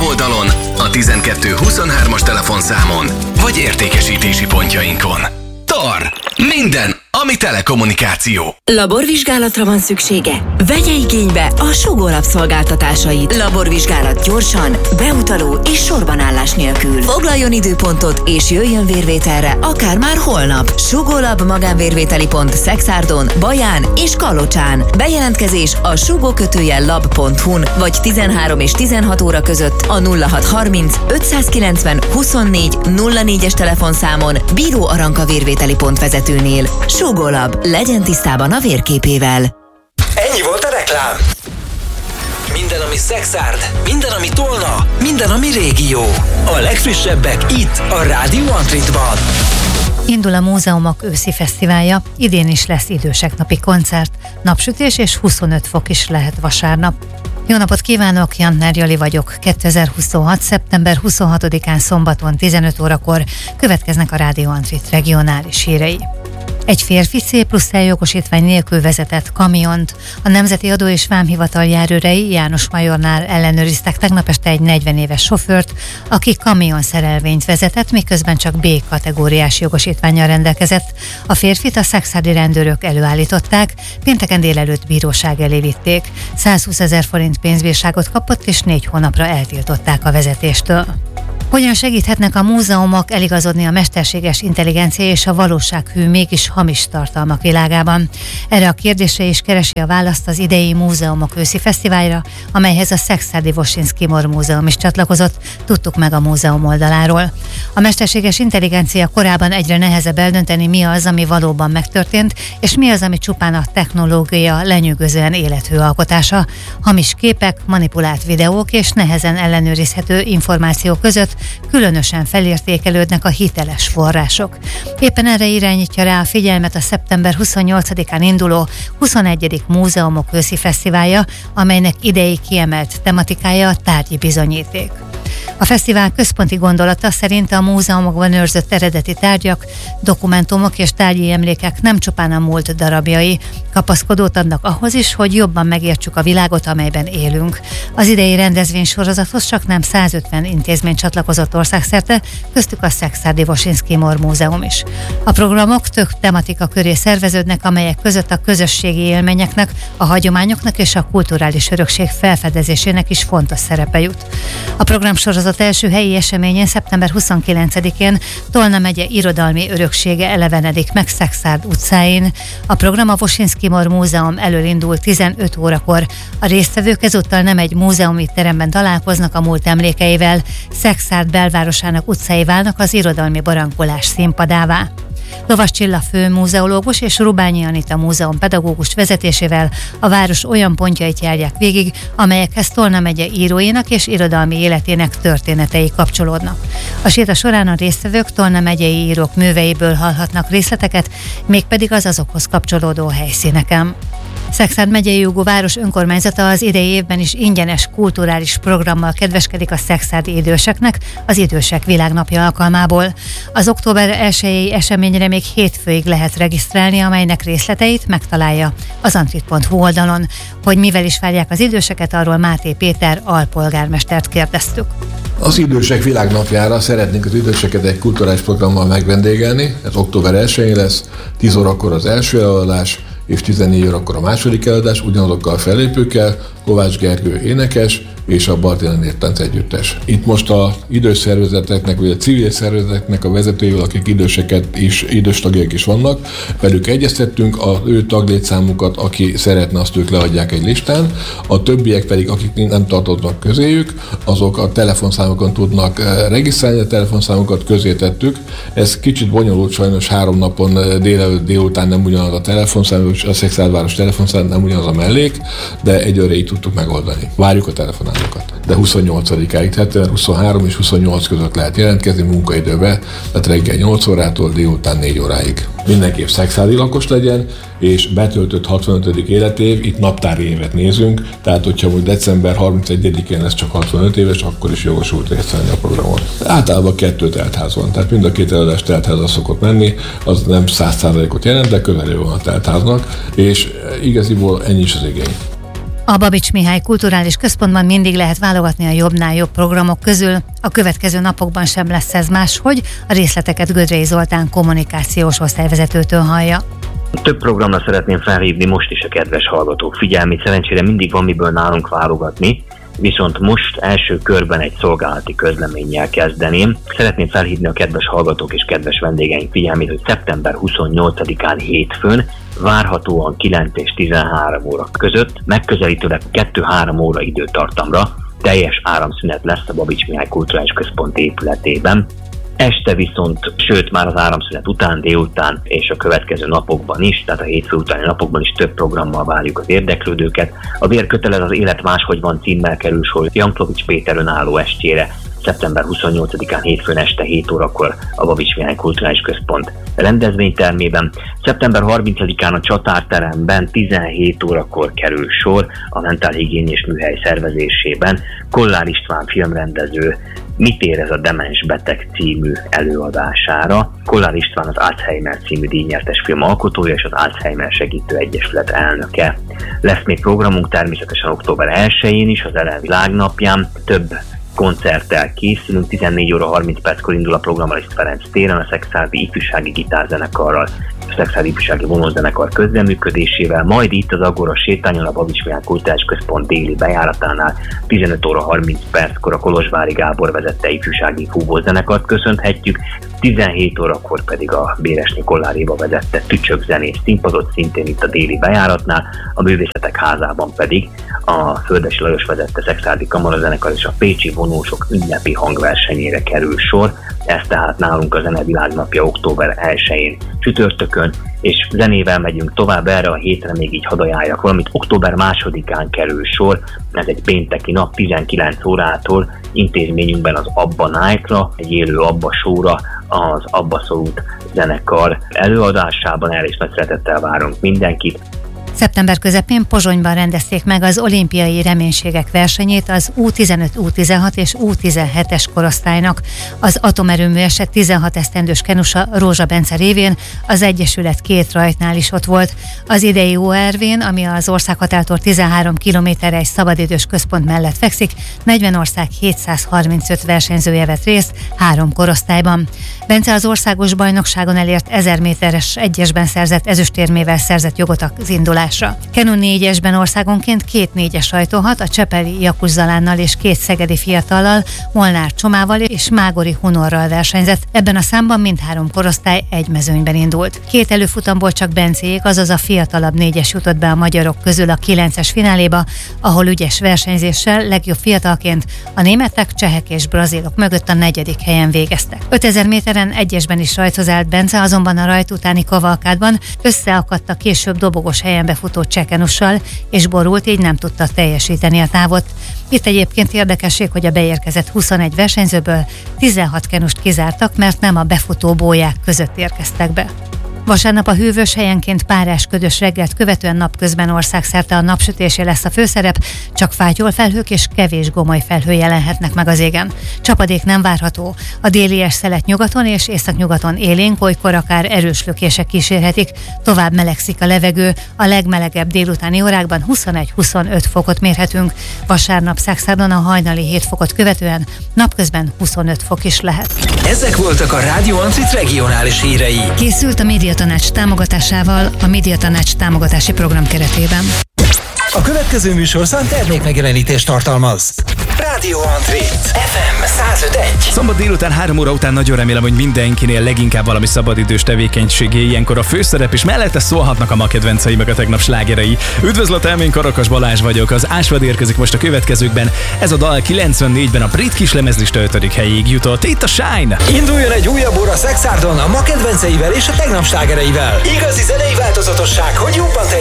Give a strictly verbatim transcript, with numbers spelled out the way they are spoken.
oldalon, a tizenkettő huszonhármas telefonszámon, vagy értékesítési pontjainkon. Tar! Minden, ami telekommunikáció. Laborvizsgálatra van szüksége? Vegye igénybe a Sugó Lab szolgáltatásait. Laborvizsgálat gyorsan, beutaló és sorbanállás nélkül. Foglaljon időpontot és jöjjön vérvételre, akár már holnap. Sugó Lab magánvérvételi pont Szekszárton, Baján és Kalocsán. Bejelentkezés a sugó kötőjel lab pont hu-n vagy tizenhárom és tizenhat óra között a nulla hat harminc ötszázkilencven huszonnégy nulla négyes telefonszámon Bíró Aranka vérvételi pont vezetőnél. Sugó Lab, legyen tisztában a vérképével. Ennyi volt a reklám. Minden, ami Szekszárd, minden, ami Tolna, minden, ami régió. A legfrissebbek itt, a Rádió Antritban. Indul a Múzeumok őszi fesztiválja, idén is lesz idősek napi koncert, napsütés és huszonöt fok is lehet vasárnap. Jó napot kívánok, Jantner Jali vagyok. kétezer-huszonhat. szeptember huszonhatodikán szombaton tizenöt órakor következnek a Rádió Antrit regionális hírei. Egy férfi C plusz E jogosítvány nélkül vezetett kamiont. A Nemzeti Adó és Vámhivatal járőrei János Majornál ellenőriztek tegnap este egy negyven éves sofőrt, aki kamionszerelvényt vezetett, miközben csak B kategóriás jogosítvánnyal rendelkezett. A férfit a szekszárdi rendőrök előállították, pénteken délelőtt bíróság elé vitték. százhúszezer forint pénzbírságot kapott, és négy hónapra eltiltották a vezetéstől. Hogyan segíthetnek a múzeumok eligazodni a mesterséges intelligencia és a valósághű, mégis hamis tartalmak világában? Erre a kérdésre is keresi a választ az idei Múzeumok őszi fesztiválra, amelyhez a Szekszárdi Woszyński Mor Múzeum is csatlakozott, tudtuk meg a múzeum oldaláról. A mesterséges intelligencia korában egyre nehezebb eldönteni, mi az, ami valóban megtörtént, és mi az, ami csupán a technológia lenyűgözően élethű alkotása. Hamis képek, manipulált videók és nehezen ellenőrizhető információk között különösen felértékelődnek a hiteles források. Éppen erre irányítja rá a figyelmet a szeptember huszonnyolcadikán induló huszonegyedik Múzeumok őszi fesztiválja, amelynek idei kiemelt tematikája a tárgyi bizonyíték. A fesztivál központi gondolata szerint a múzeumokban őrzött eredeti tárgyak, dokumentumok és tárgyi emlékek nem csupán a múlt darabjai, kapaszkodót adnak ahhoz is, hogy jobban megértsük a világot, amelyben élünk. Az idei rendezvénysorozathoz csak nem százötven intézmény csatlakozott országszerte, köztük a Szekszárdi Woszyński Mor Múzeum is. A programok több tematika köré szerveződnek, amelyek között a közösségi élményeknek, a hagyományoknak és a kulturális örökség felfedezésének is fontos szerepe jut. A programsorozat első helyi eseményén szeptember huszonkilencedikén Tolna megye irodalmi öröksége elevenedik meg Szekszárd utcáin. A program a Woszyński Mor Múzeum elől indul tizenöt órakor. A résztvevők ezúttal nem egy múzeumi teremben találkoznak a múlt emlékeivel, Szekszárd belvárosának utcái válnak az irodalmi barangolás színpadává. Lovas Csilla főmúzeológus és Rubányi Anita múzeum pedagógus vezetésével a város olyan pontjait járják végig, amelyekhez Tolna megye íróinak és irodalmi életének történetei kapcsolódnak. A séta során a résztvevők Tolna megyei írók műveiből hallhatnak részleteket, mégpedig az azokhoz kapcsolódó helyszíneken. Szekszárd megyei jogú város önkormányzata az idei évben is ingyenes kulturális programmal kedveskedik a szekszárdi időseknek az Idősek Világnapja alkalmából. Az október elsejei eseményre még hétfőig lehet regisztrálni, amelynek részleteit megtalálja az antrit pont hu oldalon. Hogy mivel is várják az időseket, arról Máté Péter alpolgármestert kérdeztük. Az Idősek Világnapjára szeretnénk az időseket egy kulturális programmal megvendégelni. Ez október elsején lesz, tíz órakor az első előadás, és tizennégy órakor a második előadás, ugyanazokkal a fellépőkkel, Kovács Gergő énekes és a Bartolomé Tánc együttes. Itt most az idős szervezeteknek, vagy a civil szervezeteknek a vezetőivel, akik időseket is, idős tagjaik is vannak, velük egyeztettünk, az ő taglétszámukat, aki szeretne, azt ők leadják egy listán, a többiek pedig, akik nem tartoznak közéjük, azok a telefonszámokon tudnak regisztrálni, a telefonszámokat közé tettük. Ez kicsit bonyolult, sajnos három napon délelőtt, délután nem ugyanaz a telefonszám, a Szekszárdváros telefonszám nem ugyanaz a mellék, de egyőre így tudtuk megoldani. Várjuk a telefonálókat. De huszonnyolcadikáig, tehát huszonhárom és huszonnyolc között lehet jelentkezni munkaidőbe, tehát reggel nyolc órától délután négy óráig. Mindenképp szekszárdi lakos legyen, és betöltött hatvanötödik életév, itt naptári évet nézünk, tehát hogyha most december harmincegyedikén lesz csak hatvanöt éves, akkor is jogosult részt venni a programon. Általában kettő teltház van, tehát mind a két előadás teltházra szokott menni, az nem száz százalékot jelent, de közelő van a teltháznak, és igaziból ennyi is az igény. A Babits Mihály Kulturális Központban mindig lehet válogatni a jobbnál jobb programok közül. A következő napokban sem lesz ez máshogy, a részleteket Gödrei Zoltán kommunikációs osztályvezetőtől hallja. Több programra szeretném felhívni most is a kedves hallgatók figyelmét, szerencsére mindig van miből nálunk válogatni, viszont most első körben egy szolgálati közleménnyel kezdeném. Szeretném felhívni a kedves hallgatók és kedves vendégeink figyelmét, hogy szeptember huszonnyolcadikán hétfőn várhatóan kilenc és tizenhárom óra között megközelítőleg kettő-három óra időtartamra teljes áramszünet lesz a Babits Mihály Kulturális Központ épületében. Este viszont, sőt már az áramszünet után, délután és a következő napokban is, tehát a hétfő utáni napokban is több programmal várjuk az érdeklődőket. A Vérkötelez az élet máshogy van címmel kerül sor Janklowicz Péter önálló estjére, szeptember huszonnyolcadikán hétfőn este hét órakor a Babits Mihály Kulturális Központ rendezvénytermében. szeptember harmincadikán a Csatárteremben tizenhét órakor kerül sor a mentálhigiénés műhely szervezésében Kollár István filmrendező Mit érez a demens beteg című előadására. Kollár István az Alzheimer című díjnyertes film alkotója és az Alzheimer Segítő Egyesület elnöke. Lesz még programunk természetesen október elsején is, az Elem Világnapján. Több koncerttel készülünk, tizennégy óra harminc perckor indul a program a Liszt Ferenc téren a Szekszárdi Ifjúsági Gitárzenekarral, a Szekszárdi Ifjúsági Vonózenekar közreműködésével, majd itt az Agora sétányon a Babits Mihály Kulturális Központ déli bejáratánál tizenöt óra harminc perckor a Kolozsvári Gábor vezette ifjúsági fúvózenekart köszönhetjük, tizenhét órakor pedig a Béresné Kollár Éva vezette Tücsök zenész színpadot szintén itt a déli bejáratnál, a Művészetek Házában pedig a Földesi Lajos vezette Szekszárdi Kamarazenekar és a Pécsi Vonósok ünnepi hangversenyére kerül sor. Ez tehát nálunk a Zene Világnapja október elsején csütörtökön, és zenével megyünk tovább erre a hétre, még így hadd ajánljak valamit. Október másodikán kerül sor, ez egy pénteki nap, tizenkilenc órától intézményünkben az Abba Night-ra, egy élő Abba show-ra, az Abszolút zenekar előadásában. Erre is nagy szeretettel várunk mindenkit. Szeptember közepén Pozsonyban rendezték meg az olimpiai reménységek versenyét az U tizenöt, U tizenhat és U tizenhetes korosztálynak. Az atomerőmű eset tizenhat esztendős kenusa Rózsa Bence révén az Egyesület két rajtnál is ott volt. Az idei o er vén, ami az országhatártól tizenhárom kilométerre egy szabadidős központ mellett fekszik, negyven ország hétszázharmincöt versenyzője vett részt három korosztályban. Bence az országos bajnokságon elért ezer méteres egyesben szerzett ezüstérmével szerzett jogot az indulásra. Kenu négyesben országonként két négyes rajtolhat, a csepeli Jakus Zalánnal és két szegedi fiatallal, Molnár Csomával és Mágori Hunorral versenyzett. Ebben a számban mindhárom korosztály egy mezőnyben indult. Két előfutamból csak Bencéjék, azaz a fiatalabb négyes jutott be a magyarok közül a kilences fináléba, ahol ügyes versenyzéssel legjobb fiatalként a németek, csehek és brazilok mögött a negyedik helyen végeztek. ötezer méteren egyesben is rajthoz állt Bence, azonban a rajt utáni kavalkádban összeakadt a később dobogos helyen befutó Csekenussal, és borult, így nem tudta teljesíteni a távot. Itt egyébként érdekesség, hogy a beérkezett huszonegy versenyzőből tizenhat kenust kizártak, mert nem a befutó bóják között érkeztek be. Vasárnap a hűvös, helyenként párás ködös reggelt követően napközben országszerte a napsütésé lesz a főszerep, csak fátyol felhők és kevés gomoly felhő jelenhetnek meg az égen. Csapadék nem várható. A délies szelet nyugaton és északnyugaton élénk, olykor akár erős lökések kísérhetik. Tovább melegszik a levegő, a legmelegebb délutáni órákban huszonegy-huszonöt fokot mérhetünk. Vasárnap Szekszádon a hajnali hét fokot követően napközben huszonöt fok is lehet. Ezek voltak a Rádió Ancit regionális hírei. Készült a Médiatanács támogatásával a Médiatanács támogatási program keretében. A következő műsorszám termékmegjelenítést tartalmaz. Rádió Antrit ef em száz öt egész egy. Szombat délután három óra után nagyon remélem, hogy mindenkinél leginkább valami szabadidős tevékenységé, ilyenkor a főszerep, és mellette szólhatnak a ma kedvencei meg a tegnap slágerei. Üdvözletem, én Karakas Balázs vagyok, az Ásvad érkezik most a következőkben. Ez a dal kilencvennégyben a brit kislemezlista ötödik helyéig jutott. Itt a Shine! Induljon egy újabb óra Szexárdon a ma kedvenceivel és a tegnap slágereivel. Igazi zenei változatosság, hogy jobban